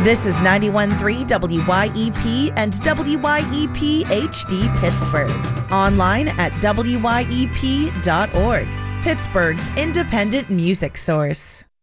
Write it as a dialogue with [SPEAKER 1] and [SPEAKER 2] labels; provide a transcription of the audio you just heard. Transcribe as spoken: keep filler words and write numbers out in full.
[SPEAKER 1] This is ninety-one point three W Y E P and W Y E P H D Pittsburgh. Online at W Y E P dot org. Pittsburgh's independent music source.